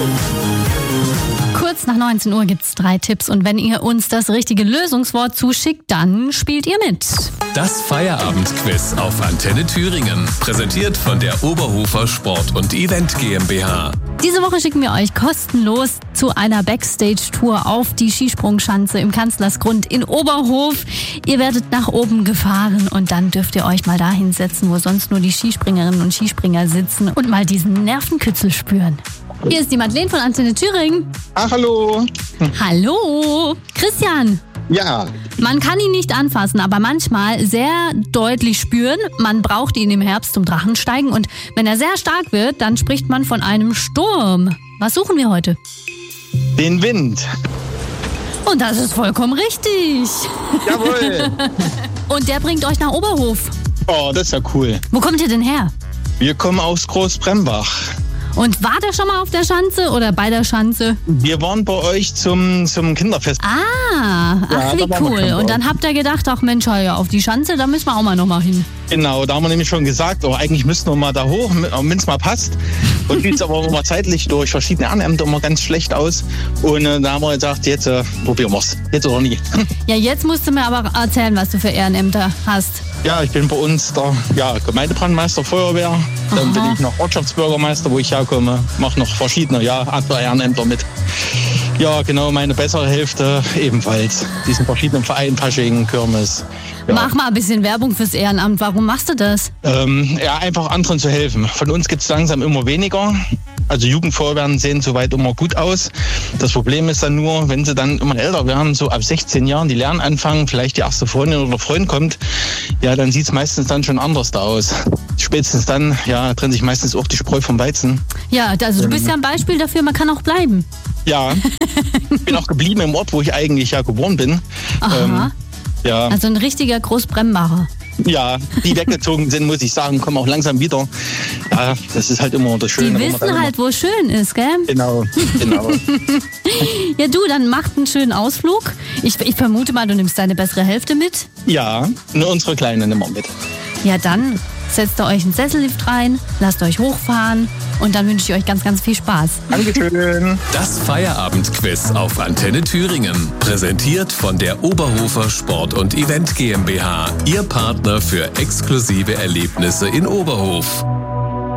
Kurz nach 19 Uhr gibt's 3 Tipps und wenn ihr uns das richtige Lösungswort zuschickt, dann spielt ihr mit. Das Feierabendquiz auf Antenne Thüringen. Präsentiert von der Oberhofer Sport und Event GmbH. Diese Woche schicken wir euch kostenlos zu einer Backstage-Tour auf die Skisprungschanze im Kanzlersgrund in Oberhof. Ihr werdet nach oben gefahren und dann dürft ihr euch mal da hinsetzen, wo sonst nur die Skispringerinnen und Skispringer sitzen und mal diesen Nervenkitzel spüren. Hier ist die Madeleine von Antenne Thüringen. Ach, hallo. Hallo. Christian. Ja. Man kann ihn nicht anfassen, aber manchmal sehr deutlich spüren. Man braucht ihn im Herbst zum Drachensteigen und wenn er sehr stark wird, dann spricht man von einem Sturm. Was suchen wir heute? Den Wind. Und das ist vollkommen richtig. Jawohl. Und der bringt euch nach Oberhof. Oh, das ist ja cool. Wo kommt ihr denn her? Wir kommen aus Großbrembach. Und wart ihr schon mal auf der Schanze oder bei der Schanze? Wir waren bei euch zum Kinderfest. Ach, Ja, wie da waren wir cool. schon Und dann habt ihr gedacht, ach Mensch, ja, auf die Schanze, da müssen wir auch mal noch mal hin. Genau, da haben wir nämlich schon gesagt, eigentlich müssten wir mal da hoch, wenn es mal passt. Und sieht es aber immer zeitlich durch verschiedene Ehrenämter immer ganz schlecht aus. Und da haben wir gesagt, jetzt probieren wir es. Jetzt oder nie. Ja, jetzt musst du mir aber erzählen, was du für Ehrenämter hast. Ja, ich bin bei uns der Gemeindebrandmeister Feuerwehr. Dann bin ich noch Ortschaftsbürgermeister, wo ich herkomme. Mache noch verschiedene andere Ehrenämter mit. Ja, genau, meine bessere Hälfte ebenfalls. Diesen verschiedenen Vereinen, Fasching, Kirmes. Ja. Mach mal ein bisschen Werbung fürs Ehrenamt. Warum machst du das? Einfach anderen zu helfen. Von uns gibt es langsam immer weniger. Also Jugendfeuerwehren sehen soweit immer gut aus. Das Problem ist dann nur, wenn sie dann immer älter werden, so ab 16 Jahren, die lernen anfangen, vielleicht die erste Freundin oder Freund kommt, ja, dann sieht es meistens dann schon anders da aus. Spätestens dann, ja, trennt sich meistens auch die Spreu vom Weizen. Ja, also du bist ja ein Beispiel dafür, man kann auch bleiben. Ja, ich bin auch geblieben im Ort, wo ich eigentlich ja geboren bin. Aha. Ja. Also ein richtiger Großbrembacher. Ja, die weggezogen sind, muss ich sagen, kommen auch langsam wieder. Ja, das ist halt immer das Schöne. Die wissen halt, wo es schön ist, gell? Genau. Ja, du, dann macht einen schönen Ausflug. Ich vermute mal, du nimmst deine bessere Hälfte mit. Ja, nur unsere Kleine nehmen wir mit. Ja, dann setzt ihr euch einen Sessellift rein, lasst euch hochfahren und dann wünsche ich euch ganz, ganz viel Spaß. Dankeschön. Das Feierabendquiz auf Antenne Thüringen. Präsentiert von der Oberhofer Sport und Event GmbH. Ihr Partner für exklusive Erlebnisse in Oberhof.